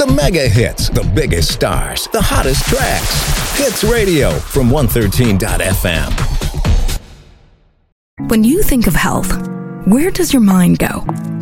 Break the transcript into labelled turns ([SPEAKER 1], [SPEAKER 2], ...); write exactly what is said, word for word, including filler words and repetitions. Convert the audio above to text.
[SPEAKER 1] The mega hits, the biggest stars, the hottest tracks. Hits Radio from one thirteen dot f m.
[SPEAKER 2] When you think of health, where does your mind go?